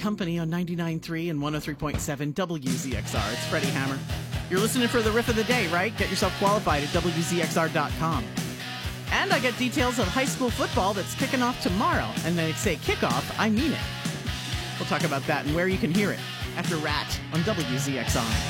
company on 99.3 and 103.7 WZXR. It's Freddie Hammer. You're listening for the riff of the day, right? Get yourself qualified at WZXR.com. And I get details of high school football that's kicking off tomorrow. And they say kickoff, I mean it. We'll talk about that and where you can hear it after Rat on WZXR.